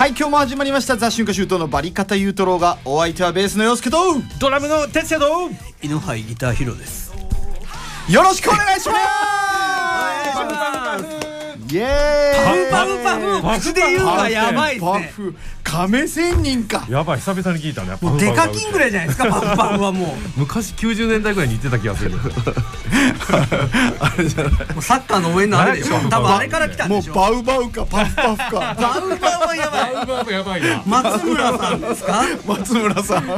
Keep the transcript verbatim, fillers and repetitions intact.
はい、今日も始まりましたザ・春夏秋冬のバリカタユートローが、お相手はベースの陽介とドラムの哲也と井ノハイギターヒロです。 よろしくお願いします。イエーイ。 パフパフパフ口で言うのはやばいっすね。 パフ亀仙人か。 やばい、久々に聞いたね。 もうデカキンぐらいじゃないですか。パフパフはもう昔きゅうじゅうねんだいぐらいに言ってた気がする。 あれじゃない、 もうサッカーの応援のあれでしょ。多分あれから来たんでしょ。 もうバウバウかパフパフか。 バウバウはやばい。 バウバウやばいな。 松村さんですか。 松村さん